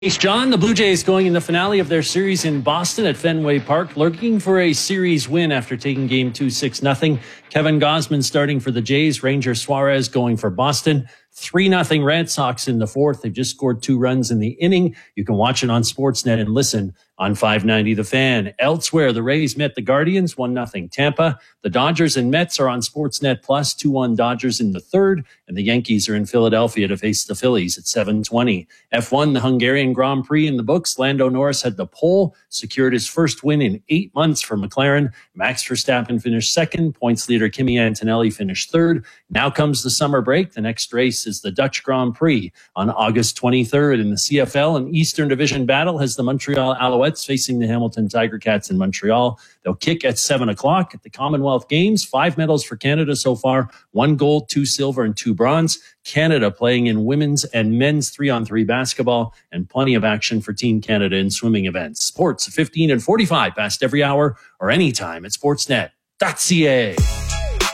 Thanks, John. The Blue Jays going in the finale of their series in Boston at Fenway Park, looking for a series win after taking Game 2 6-0. Kevin Gausman starting for the Jays. Ranger Suarez going for Boston. 3-0 Red Sox in the fourth. They've just scored 2 runs in the inning. You can watch it on Sportsnet and listen on 590 The Fan. Elsewhere, the Rays met the Guardians, 1-0 Tampa. The Dodgers and Mets are on Sportsnet Plus, 2-1 Dodgers in the third. And the Yankees are in Philadelphia to face the Phillies at 7:20. F1, the Hungarian Grand Prix in the books. Lando Norris had the pole, secured his first win in 8 months for McLaren. Max Verstappen finished second. Points leader Kimi Antonelli finished third. Now comes the summer break. The next race is the Dutch Grand Prix on August 23rd. In the CFL, an Eastern Division battle has the Montreal Alouettes facing the Hamilton Tiger Cats in Montreal. They'll kick at 7 o'clock at the Commonwealth Games. 5 medals for Canada so far, 1 gold, 2 silver, and 2 bronze. Canada playing in women's and men's 3-on-3 basketball, and plenty of action for Team Canada in swimming events. Sports 15 and 45 past every hour or anytime at sportsnet.ca.